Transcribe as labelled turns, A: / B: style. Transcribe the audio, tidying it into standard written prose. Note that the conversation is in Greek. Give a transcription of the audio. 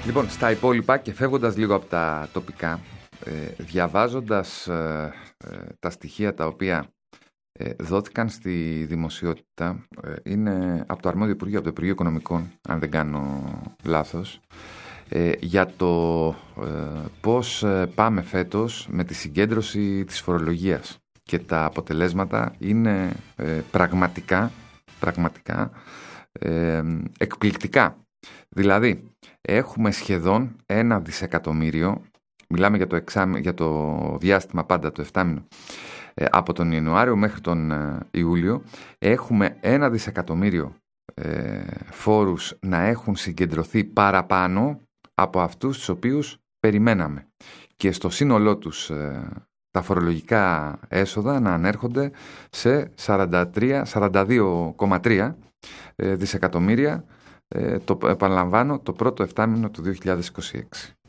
A: Λοιπόν, στα υπόλοιπα και φεύγοντας λίγο από τα τοπικά, διαβάζοντας τα στοιχεία τα οποία δόθηκαν στη δημοσιότητα, είναι από το αρμόδιο Υπουργείο, από το Υπουργείο Οικονομικών, αν δεν κάνω λάθος, για το πώς πάμε φέτος με τη συγκέντρωση της φορολογίας. Και τα αποτελέσματα είναι πραγματικά εκπληκτικά. Δηλαδή, έχουμε σχεδόν 1 δισεκατομμύριο, μιλάμε για το διάστημα πάντα το 7μηνο, από τον Ιανουάριο μέχρι τον Ιούλιο, έχουμε 1 δισεκατομμύριο φόρους να έχουν συγκεντρωθεί παραπάνω από αυτούς τους οποίους περιμέναμε. Και στο σύνολό τους τα φορολογικά έσοδα να ανέρχονται σε 42,3 δισεκατομμύρια, το επαναλαμβάνω, το πρώτο 7μηνο του 2026.